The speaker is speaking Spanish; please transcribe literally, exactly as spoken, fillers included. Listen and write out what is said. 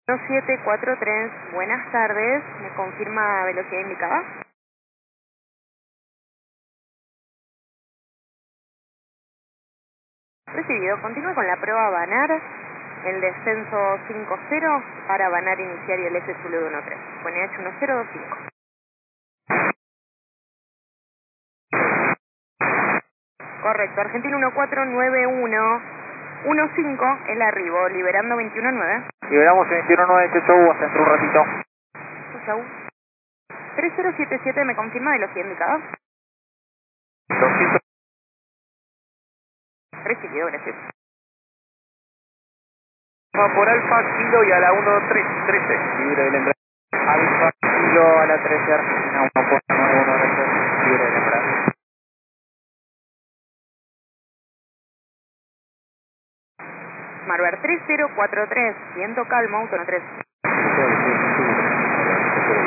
uno siete cuatro tres, buenas tardes, ¿me confirma velocidad indicada? Recibido, continúa con la prueba Banar, el descenso cinco cero para Banar iniciar y el S W uno tres, con H uno cero dos cinco. Correcto, Argentina uno cuatro nueve uno uno cinco, el arribo, liberando veintiuno nueve. Liberamos veintiuno nueve, chau chau, hasta dentro de un ratito. Chau. tres cero siete siete, ¿me confirma velocidad indicada? doscientos. Recibido, gracias. Va por Alfa Kilo y a la uno tres trece. Libre del embrague. Alfa Kilo a la trece, Argentina uno cuatro nueve uno trece. Libre del embrague. Marber tres cero cuatro tres, viento calmo, auto tres.